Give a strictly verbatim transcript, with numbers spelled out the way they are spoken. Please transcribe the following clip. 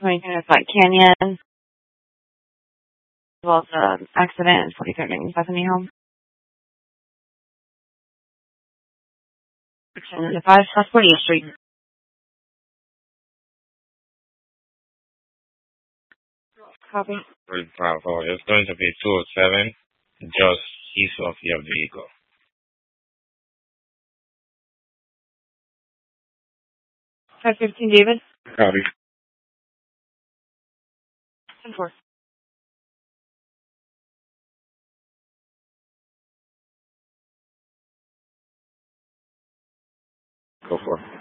twenty-two Fight Canyon, as well as the accident in forty-third and Bethany Home. And the five South fortieth Street. Copy. Very Bravo. It's going to be two oh seven, just east of your vehicle. five fifteen David. Copy. ten four. Go for it.